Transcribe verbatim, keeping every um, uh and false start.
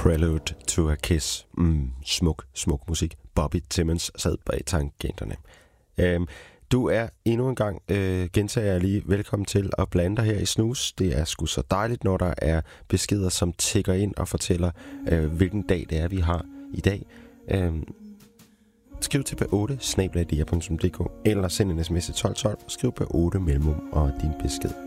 Prelude to a Kiss. Mm, smuk, smuk musik. Bobby Timmons sad bag tangenterne. Um, du er endnu en gang, øh, gentager jeg lige, velkommen til at blande dig her i Snus. Det er sgu så dejligt, når der er beskeder, som tikker ind og fortæller, øh, hvilken dag det er, vi har i dag. Um, skriv til p otte snabel-a punktum d k eller send en sms til tolv tolv. Skriv p otte mellemrum og din besked.